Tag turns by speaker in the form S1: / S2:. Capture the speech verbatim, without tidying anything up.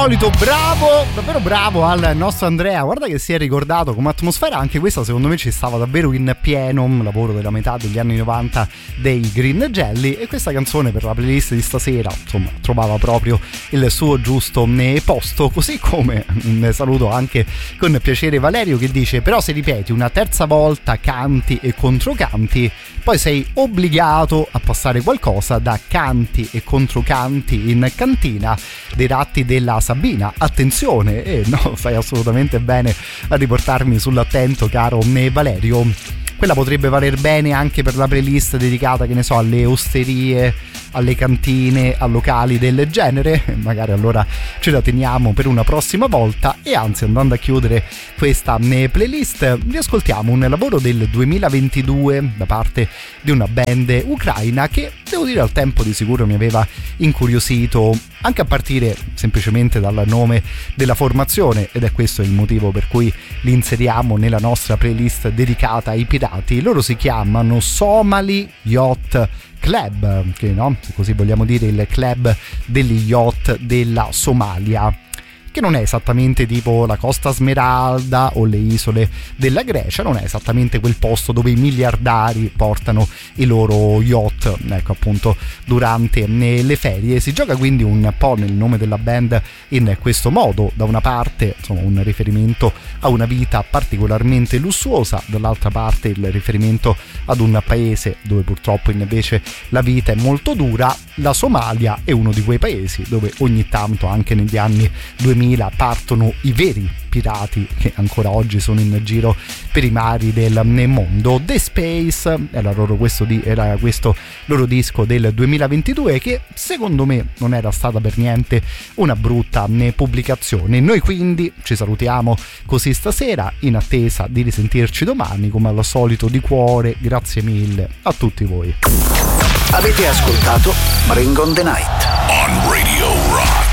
S1: solito bravo, davvero bravo al nostro Andrea. Guarda che si è ricordato come atmosfera, anche questa secondo me ci stava davvero in pieno, un lavoro della metà degli anni novanta dei Green Jelly, e questa canzone per la playlist di stasera insomma trovava proprio il suo giusto posto. Così come un saluto anche con piacere Valerio che dice: però se ripeti una terza volta canti e controcanti poi sei obbligato a passare qualcosa da canti e controcanti in cantina dei ratti della Sabina. Attenzione, e eh, no, fai assolutamente bene a riportarmi sull'attento, caro Valerio. Quella potrebbe valer bene anche per la playlist dedicata, che ne so, alle osterie, alle cantine, a locali del genere. Magari allora ce la teniamo per una prossima volta. E anzi, andando a chiudere questa playlist, riascoltiamo un lavoro del duemilaventidue da parte di una band ucraina che, devo dire, al tempo di sicuro mi aveva incuriosito, anche a partire semplicemente dal nome della formazione, ed è questo il motivo per cui li inseriamo nella nostra playlist dedicata ai pirati. Loro si chiamano Somali Yacht Club, che no, se così vogliamo dire, il club degli yacht della Somalia, che non è esattamente tipo la Costa Smeralda o le isole della Grecia, non è esattamente quel posto dove i miliardari portano i loro yacht, ecco, appunto, durante le ferie. Si gioca quindi un po' nel nome della band in questo modo: da una parte insomma un riferimento a una vita particolarmente lussuosa, dall'altra parte il riferimento ad un paese dove purtroppo invece la vita è molto dura. La Somalia è uno di quei paesi dove ogni tanto, anche negli anni duemila, partono i veri pirati che ancora oggi sono in giro per i mari del mondo. The Space era loro questo, di, era questo loro disco del duemilaventidue, che secondo me non era stata per niente una brutta pubblicazione. Noi quindi ci salutiamo così stasera, in attesa di risentirci domani, come al solito di cuore. Grazie mille a tutti voi.
S2: Avete ascoltato Bring on the Night on Radio Rock.